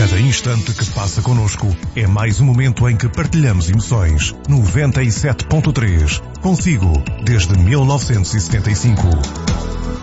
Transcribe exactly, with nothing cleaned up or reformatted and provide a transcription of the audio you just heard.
Cada instante que passa connosco é mais um momento em que partilhamos emoções. noventa e sete ponto três. Consigo, desde mil novecentos e setenta e cinco.